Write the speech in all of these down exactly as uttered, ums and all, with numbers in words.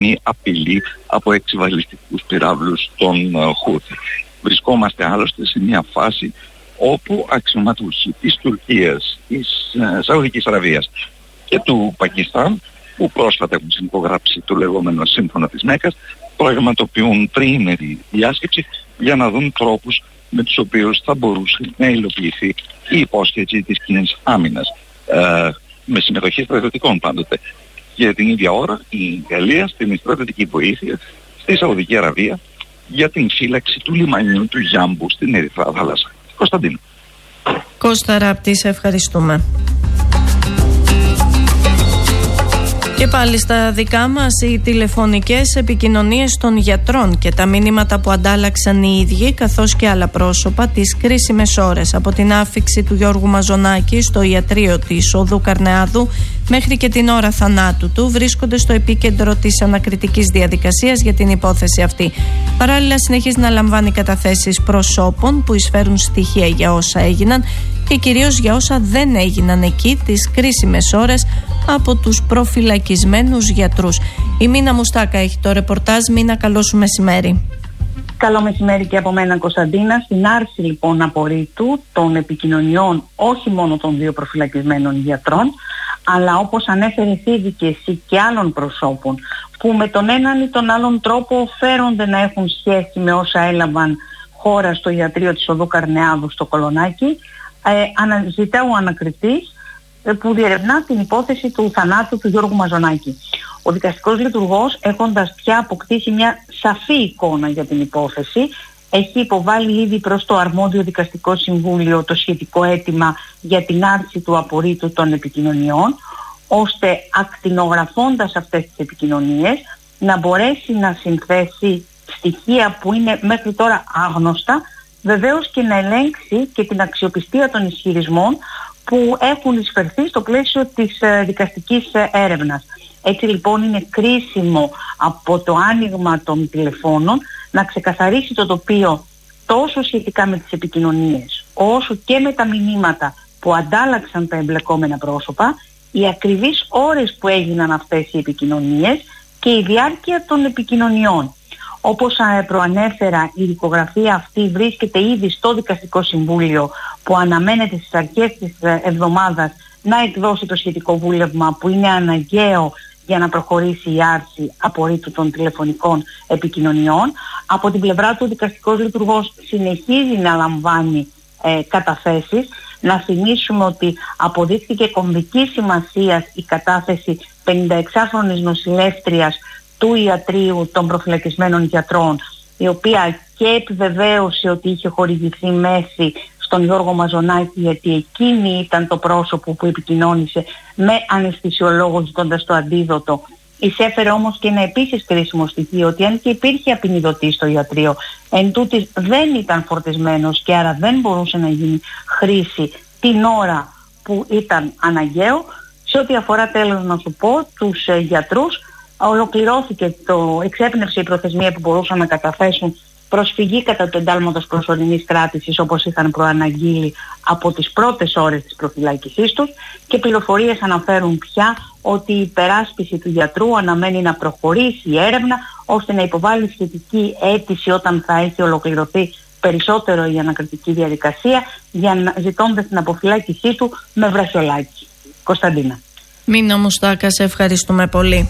απειλή από έξι βαλιστικούς πυράβλους των Χούθη. Βρισκόμαστε άλλωστε σε μια φάση όπου αξιωματούχοι της Τουρκίας, της Σαουδικής Αραβίας και του Πακιστάν, που πρόσφατα έχουν συνυπογράψει το λεγόμενο σύμφωνο της Μέκκας, πραγματοποιούν τριήμερη διάσκεψη για να δουν τρόπους με τους οποίους θα μπορούσε να υλοποιηθεί η υπόσχεση της κοινής άμυνας, ε, με συμμετοχή στρατιωτικών πάντοτε. Και την ίδια ώρα η Γαλλία στέλνει στρατιωτική βοήθεια στη Σαουδική Αραβία για την φύλαξη του λιμανιού του Γιάμπου στην Ερυθρά Θάλασσα. Κωνσταντίνο. Κώστα Ράπτη, σε ευχαριστούμε. Και πάλι στα δικά μας οι τηλεφωνικές επικοινωνίες των γιατρών και τα μηνύματα που αντάλλαξαν οι ίδιοι καθώς και άλλα πρόσωπα τις κρίσιμες ώρες από την άφιξη του Γιώργου Μαζονάκη στο ιατρείο της Οδού Καρνεάδου μέχρι και την ώρα θανάτου του βρίσκονται στο επίκεντρο της ανακριτικής διαδικασίας για την υπόθεση αυτή. Παράλληλα συνεχίζει να λαμβάνει καταθέσεις προσώπων που εισφέρουν στοιχεία για όσα έγιναν και κυρίως για όσα δεν έγιναν εκεί τις κρίσιμες ώρες από τους προφυλακισμένους γιατρούς. Η Μίνα Μουστάκα έχει το ρεπορτάζ. Μίνα, καλό σου μεσημέρι. Καλό μεσημέρι και από μένα, Κωνσταντίνα. Στην άρση λοιπόν απορρίτου των επικοινωνιών όχι μόνο των δύο προφυλακισμένων γιατρών, αλλά όπως ανέφερες ήδη και εσύ και άλλων προσώπων που με τον έναν ή τον άλλον τρόπο φέρονται να έχουν σχέση με όσα έλαβαν χώρα στο ιατρείο της Οδού Καρνεάδου στο Κολονάκι, ε, αναζητά ο ανακριτής που διερευνά την υπόθεση του θανάτου του Γιώργου Μαζονάκη. Ο δικαστικός λειτουργός, έχοντας πια αποκτήσει μια σαφή εικόνα για την υπόθεση, έχει υποβάλει ήδη προς το αρμόδιο δικαστικό συμβούλιο το σχετικό αίτημα για την άρση του απορρίτου των επικοινωνιών, ώστε ακτινογραφώντας αυτές τις επικοινωνίες να μπορέσει να συνθέσει στοιχεία που είναι μέχρι τώρα άγνωστα, βεβαίως και να ελέγξει και την αξιοπιστία των ισχυρισμών που έχουν εισφερθεί στο πλαίσιο της ε, δικαστικής ε, έρευνας. Έτσι λοιπόν είναι κρίσιμο από το άνοιγμα των τηλεφώνων να ξεκαθαρίσει το τοπίο τόσο σχετικά με τις επικοινωνίες όσο και με τα μηνύματα που αντάλλαξαν τα εμπλεκόμενα πρόσωπα, οι ακριβείς ώρες που έγιναν αυτές οι επικοινωνίες και η διάρκεια των επικοινωνιών. Όπως προανέφερα, η δικογραφία αυτή βρίσκεται ήδη στο Δικαστικό Συμβούλιο που αναμένεται στις αρχές της εβδομάδας να εκδώσει το σχετικό βούλευμα που είναι αναγκαίο για να προχωρήσει η άρση απορρίτου των τηλεφωνικών επικοινωνιών. Από την πλευρά του, ο δικαστικός λειτουργός συνεχίζει να λαμβάνει ε, καταθέσεις. Να θυμίσουμε ότι αποδείχθηκε κομβική σημασίας η κατάθεση πενηνταεξάχρονης νοσηλεύτριας του ιατρείου των προφυλακισμένων γιατρών, η οποία και επιβεβαίωσε ότι είχε χορηγηθεί μέση στον Γιώργο Μαζονάκη, γιατί εκείνη ήταν το πρόσωπο που επικοινώνησε με αναισθησιολόγο ζητώντας το αντίδοτο. Εισέφερε όμως και ένα επίσης κρίσιμο στοιχείο, ότι αν και υπήρχε απεινιδωτή στο ιατρείο, εν τούτης δεν ήταν φορτισμένος και άρα δεν μπορούσε να γίνει χρήση την ώρα που ήταν αναγκαίο. Σε ό,τι αφορά, τέλος να σου πω, τους ε, γιατρούς, ολοκληρώθηκε το, εξέπνευσε η προθεσμία που μπορούσαν να καταθέσουν προσφυγή κατά του εντάλματος προσωρινής κράτησης, όπως είχαν προαναγγείλει από τις πρώτες ώρες της προφυλάκησής τους, και πληροφορίες αναφέρουν πια ότι η υπεράσπιση του γιατρού αναμένει να προχωρήσει η έρευνα ώστε να υποβάλει σχετική αίτηση όταν θα έχει ολοκληρωθεί περισσότερο η ανακριτική διαδικασία, για να, ζητώντας την αποφυλάκησή του με βραχιολάκι. Κωνσταντίνα. Μίνα Μουστάκα, σε ευχαριστούμε πολύ.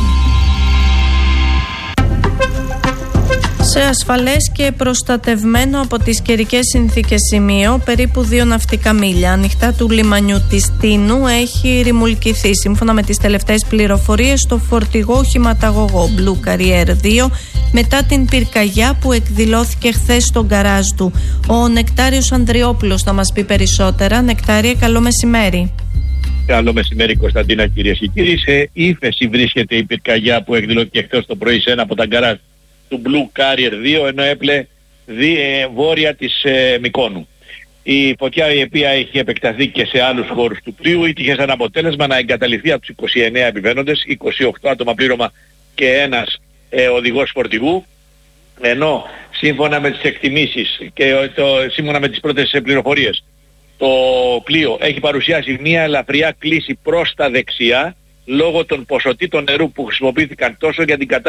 Σε ασφαλές και προστατευμένο από τις καιρικές συνθήκες σημείο, περίπου δύο ναυτικά μίλια ανοιχτά του λιμανιού της Τίνου, έχει ρημουλκηθεί σύμφωνα με τις τελευταίες πληροφορίες το φορτηγό οχηματαγωγό Blue Carrier δύο μετά την πυρκαγιά που εκδηλώθηκε χθες στον γκαράζ του. Ο Νεκτάριος Ανδριόπουλος θα μας πει περισσότερα. Νεκτάρια, καλό μεσημέρι. Καλό μεσημέρι, Κωνσταντίνα, κυρίες και κύριοι. Σε ύφεση βρίσκεται η πυρκαγιά που εκδηλώθηκε χθες το πρωί σε ένα από τα γκαράζ του Blue Carrier δύο, ενώ έπλε δι, ε, βόρεια της ε, Μυκόνου. Η φωτιά, η οποία έχει επεκταθεί και σε άλλους χώρους του πλοίου, είχε σαν αποτέλεσμα να εγκαταλειφθεί από τους είκοσι εννέα επιβαίνοντες, είκοσι οκτώ άτομα πλήρωμα και ένας ε, οδηγός φορτηγού, ενώ σύμφωνα με τις εκτιμήσεις και το, σύμφωνα με τις πρώτες πληροφορίες, το πλοίο έχει παρουσιάσει μια ελαφριά κλίση προς τα δεξιά λόγω των ποσοτήτων νερού που χρησιμοποιήθηκαν τόσο για την κατάσταση